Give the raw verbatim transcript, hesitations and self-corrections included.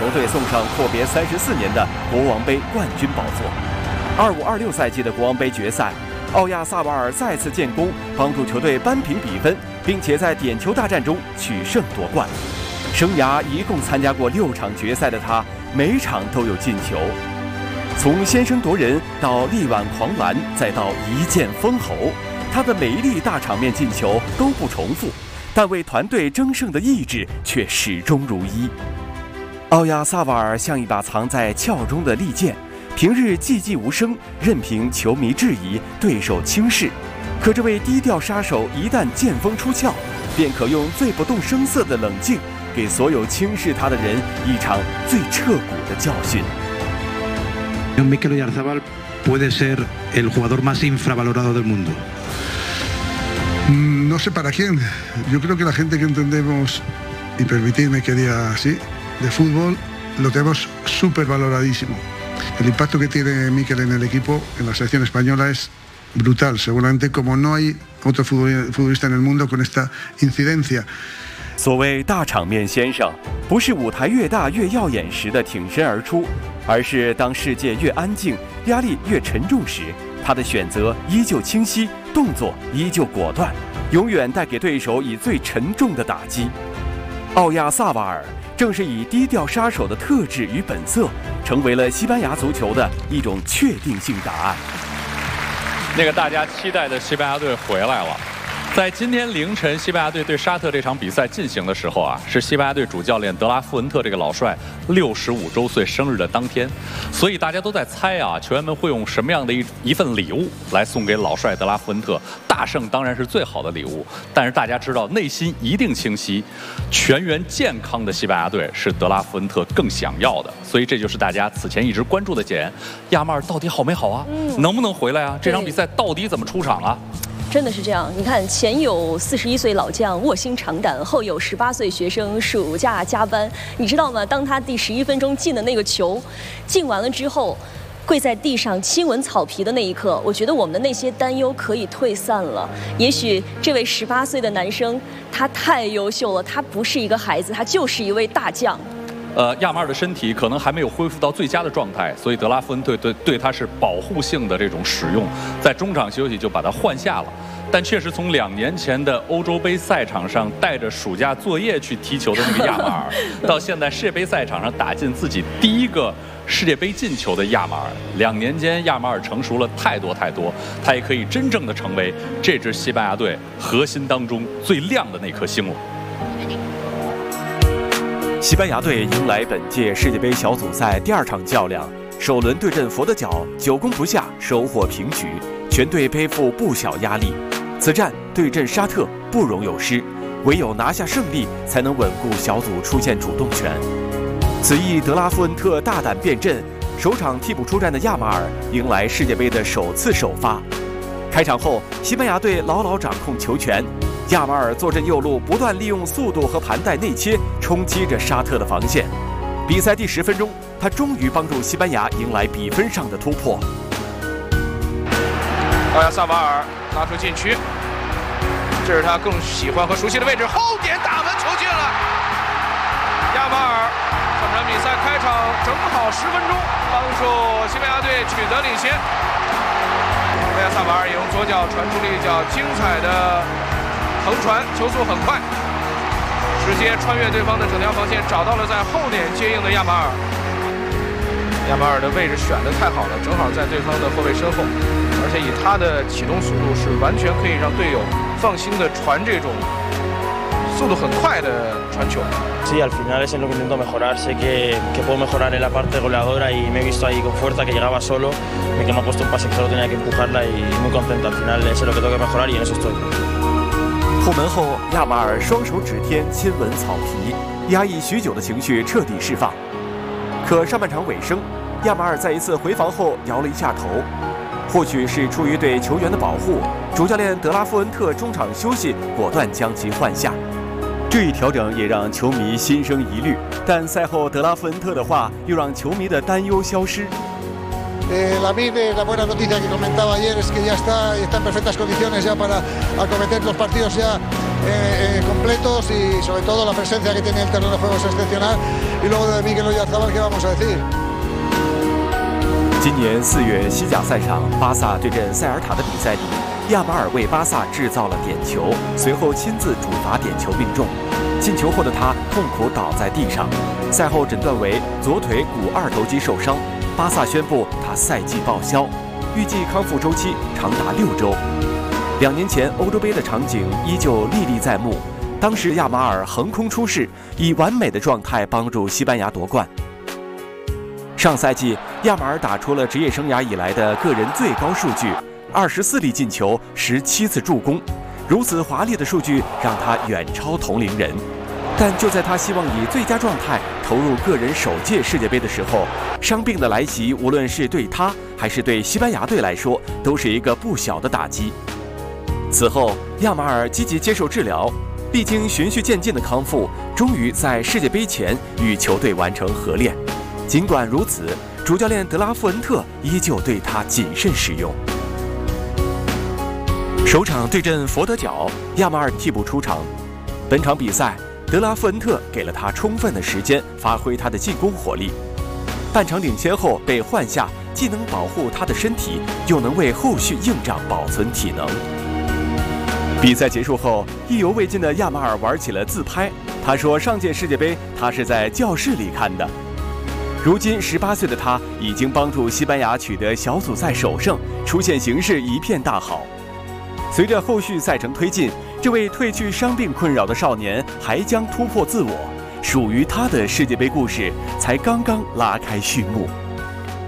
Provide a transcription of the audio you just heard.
球队送上阔别三十四年的国王杯冠军宝座。二五二六赛季的国王杯决赛，奥亚萨瓦尔再次建功，帮助球队扳平比分，并且在点球大战中取胜夺冠。生涯一共参加过六场决赛的他，每场都有进球。从先声夺人到力挽狂澜，再到一剑封喉，他的每一粒大场面进球都不重复，但为团队争胜的意志却始终如一。奥亚萨瓦尔像一把藏在鞘中的利剑，平日寂寂无声，任凭球迷质疑、对手轻视。可这位低调杀手一旦剑锋出鞘，便可用最不动声色的冷静，给所有轻视他的人一场最彻骨的教训。 Mikel Oyarzabal puede ser el jugador más infravalorado del mundo. No sé para quién. Yo creo que la gente que entendemos, y permitidme que diga así, de fútbol, lo tenemos súper valoradísimo. El impacto que tiene Mikel en el equipo, en la selección española, es brutal. Seguramente como no hay otro futbolista en el mundo con esta incidencia. 所谓大场面先生，不是舞台越大越耀眼时的挺身而出，而是当世界越安静、压力越沉重时，他的选择依旧清晰，动作依旧果断，永远带给对手以最沉重的打击。奥亚萨瓦尔正是以低调杀手的特质与本色，成为了西班牙足球的一种确定性答案。 那个大家期待的西班牙队回来了。在今天凌晨，西班牙队对沙特这场比赛进行的时候啊，是西班牙队主教练德拉富恩特这个老帅六十五周岁生日的当天，所以大家都在猜啊，球员们会用什么样的一一份礼物来送给老帅德拉富恩特？大胜当然是最好的礼物，但是大家知道，内心一定清晰，全员健康的西班牙队是德拉富恩特更想要的，所以这就是大家此前一直关注的点：亚马尔到底好没好啊？嗯、能不能回来啊？这场比赛到底怎么出场啊？ 真的是这样，你看，前有四十一岁老将卧薪尝胆，后有十八岁学生暑假加班。你知道吗？当他第十一分钟进的那个球，进完了之后，跪在地上亲吻草皮的那一刻，我觉得我们的那些担忧可以退散了。也许这位十八岁的男生，他太优秀了，他不是一个孩子，他就是一位大将。 呃，亚马尔的身体可能还没有恢复到最佳的状态，所以德拉富恩特对对他是保护性的这种使用，在中场休息就把他换下了。但确实从两年前的欧洲杯赛场上带着暑假作业去踢球的那个亚马尔，到现在世界杯赛场上打进自己第一个世界杯进球的亚马尔，两年间亚马尔成熟了太多太多，他也可以真正的成为这支西班牙队核心当中最亮的那颗星了。 西班牙队迎来本届世界杯小组赛第二场较量，首轮对阵佛得角，久攻不下，收获平局，全队背负不小压力。此战对阵沙特不容有失，唯有拿下胜利，才能稳固小组出线主动权。此役德拉富恩特大胆变阵，首场替补出战的亚马尔迎来世界杯的首次首发。开场后，西班牙队牢牢掌控球权，亚马尔坐镇右路，不断利用速度和盘带内切冲击着沙特的防线。比赛第十分钟，他终于帮助西班牙迎来比分上的突破。 奥亚萨瓦尔拉出禁区，这是他更喜欢和熟悉的位置，后点打门球进了。亚马尔这场比赛开场正好十分钟，帮助西班牙队取得领先。奥亚萨瓦尔也用左脚传出了一脚精彩的横传，球速很快，直接穿越对方的整条防线，找到了在后点接应的亚马尔。亚马尔的位置选得太好了，正好在对方的后卫身后，而且以他的启动速度是完全可以让队友放心的传这种速度很快的传球。 Sí, al final es en lo que intento mejorar. Sé que, que puedo mejorar en la parte goleadora y me he visto ahí con fuerza, que llegaba solo, que me ha puesto un pase que solo tenía que empujarla y muy contento. Al final es en lo que tengo que mejorar y en eso estoy. 后门后，亚马尔双手指天亲吻草皮，压抑许久的情绪彻底释放。可上半场尾声，亚马尔在一次回防后摇了一下头，或许是出于对球员的保护，主教练德拉富恩特中场休息果断将其换下。这一调整也让球迷心生疑虑，但赛后德拉富恩特的话又让球迷的担忧消失。 Eh, la Mid, la buena noticia que comentaba ayer es que ya está, está en perfectas condiciones ya para acometer los partidos ya eh, eh, con completos y sobre todo la presencia que tiene el terreno de juego es excepcional. Y luego de Mikel Oyarzabal, ¿qué vamos a decir？ 今年四月西甲赛场巴萨对阵塞尔塔的比赛里，亚马尔为巴萨制造了点球，随后亲自主罚点球命中。进球后的他痛苦倒在地上，赛后诊断为左腿股二头肌受伤。巴萨宣布他赛季报销，预计康复周期长达六周。两年前欧洲杯的场景依旧历历在目，当时亚马尔横空出世，以完美的状态帮助西班牙夺冠。上赛季，亚马尔打出了职业生涯以来的个人最高数据，二十四粒进球，十七次助攻。如此华丽的数据让他远超同龄人。但就在他希望以最佳状态投入个人首届世界杯的时候，伤病的来袭，无论是对他还是对西班牙队来说，都是一个不小的打击。此后，亚马尔积极接受治疗，历经循序渐进的康复，终于在世界杯前与球队完成合练。尽管如此，主教练德拉富恩特依旧对他谨慎使用。首场对阵佛得角，亚马尔替补出场。本场比赛，德拉富恩特给了他充分的时间发挥他的进攻火力。半场领先后被换下，既能保护他的身体，又能为后续硬仗保存体能。比赛结束后，意犹未尽的亚马尔玩起了自拍。他说，上届世界杯他是在教室里看的。如今十八岁的他已经帮助西班牙取得小组赛首胜，出线形势一片大好。随着后续赛程推进，这位褪去伤病困扰的少年还将突破自我，属于他的世界杯故事才刚刚拉开序幕。